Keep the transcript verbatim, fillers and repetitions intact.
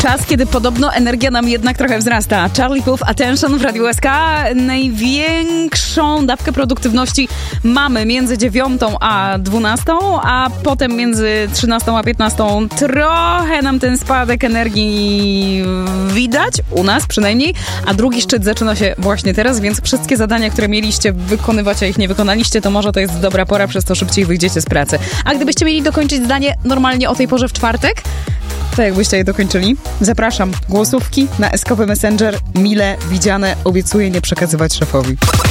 Czas, kiedy podobno energia nam jednak trochę wzrasta. Charlie Puth, Attention w Radiu S K. Największą dawkę produktywności mamy między dziewiątą a dwunastą, a potem między trzynastą a piętnastą trochę nam ten spadek energii widać, u nas przynajmniej, a drugi szczyt zaczyna się właśnie teraz, więc wszystkie zadania, które mieliście wykonywać, a ich nie wykonaliście, to może to jest dobra pora, przez to szybciej wyjdziecie z pracy. A gdybyście mieli dokończyć zdanie normalnie o tej porze w czwartek, to jakbyście je dokończyli? Zapraszam. Głosówki na eskowy Messenger. Mile widziane. Obiecuję nie przekazywać szefowi.